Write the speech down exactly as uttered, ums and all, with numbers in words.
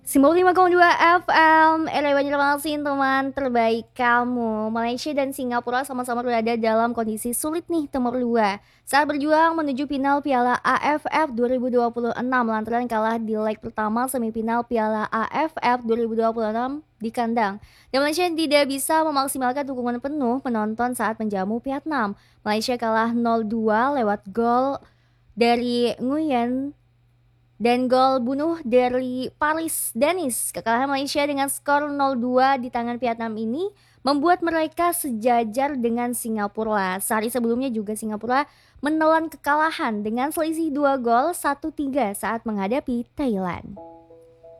sembilan puluh lima koma dua F M, era Banjarmasin teman terbaik kamu. Malaysia dan Singapura sama-sama berada dalam kondisi sulit nih nomor dua saat berjuang menuju final Piala A F F dua ribu dua puluh enam lantaran kalah di leg pertama semifinal Piala A F F dua ribu dua puluh enam di kandang. Dan Malaysia tidak bisa memaksimalkan dukungan penuh penonton saat menjamu Vietnam. Malaysia kalah nol dua lewat gol dari Nguyen dan gol bunuh dari Paris Dennis. Kekalahan Malaysia dengan skor nol dua di tangan Vietnam ini membuat mereka sejajar dengan Singapura. Sehari sebelumnya juga Singapura menelan kekalahan dengan selisih dua gol satu tiga saat menghadapi Thailand.